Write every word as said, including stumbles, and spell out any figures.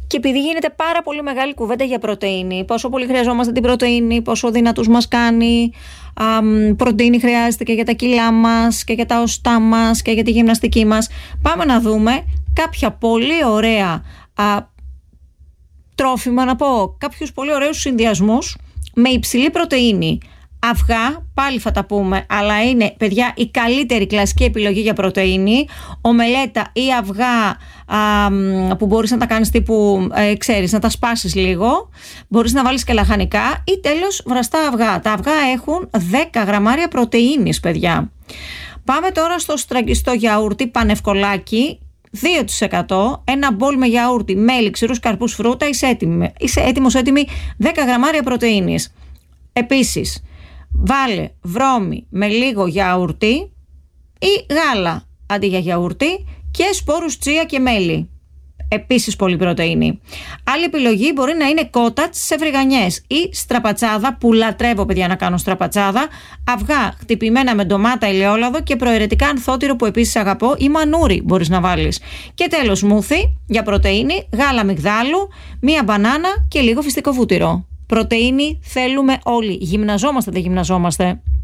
Και επειδή γίνεται πάρα πολύ μεγάλη κουβέντα για πρωτεΐνη, πόσο πολύ χρειαζόμαστε την πρωτεΐνη, πόσο δυνατούς μας κάνει, α, πρωτεΐνη χρειάζεται και για τα κιλά μας και για τα οστά μας και για τη γυμναστική μας, πάμε να δούμε κάποια πολύ ωραία α, τρόφιμα, να πω, κάποιους πολύ ωραίους συνδυασμούς με υψηλή πρωτεΐνη. Αυγά, πάλι θα τα πούμε, αλλά είναι, παιδιά, η καλύτερη κλασική επιλογή για πρωτεΐνη. Ομελέτα ή αυγά α, που μπορείς να τα κάνεις τύπου, ε, ξέρεις, να τα σπάσεις λίγο. Μπορείς να βάλεις και λαχανικά ή τέλος βραστά αυγά. Τα αυγά έχουν δέκα γραμμάρια πρωτεΐνης, παιδιά. Πάμε τώρα στο στραγγιστό γιαούρτι πανευκολάκι. δύο τοις εκατό, ένα μπολ με γιαούρτι, μέλι, ξηρούς καρπούς, φρούτα, είσαι, έτοιμη, είσαι έτοιμος, έτοιμη, δέκα γραμμάρια πρωτεΐνης. Επίσης, βάλε βρώμη με λίγο γιαούρτι ή γάλα αντί για γιαούρτι και σπόρους τσία και μέλι. Επίσης πολύ πρωτεΐνη. Άλλη επιλογή μπορεί να είναι κότατς σε φρυγανιές ή στραπατσάδα, που λατρεύω, παιδιά, να κάνω στραπατσάδα. Αυγά χτυπημένα με ντομάτα, ελαιόλαδο και προαιρετικά ανθότυρο, που επίσης αγαπώ, ή μανούρι μπορείς να βάλεις. Και τέλος, μούθι για πρωτεΐνη, γάλα μυγδάλου, μία μπανάνα και λίγο φυστικό βούτυρο. Πρωτεΐνη θέλουμε όλοι. Γυμναζόμαστε, δεν γυμναζόμαστε?